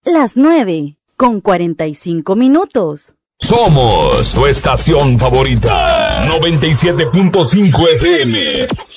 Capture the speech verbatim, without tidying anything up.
las nueve con cuarenta y cinco minutos. Somos tu estación favorita, noventa y siete punto cinco F M.